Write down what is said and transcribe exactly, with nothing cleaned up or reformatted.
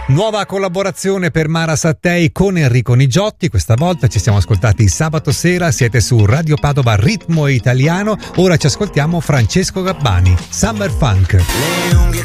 Nuova collaborazione per Mara Sattei con Enrico Nigiotti, questa volta ci siamo ascoltati sabato sera, siete su Radio Padova Ritmo Italiano, ora ci ascoltiamo Francesco Gabbani, Summer Funk. Le unghie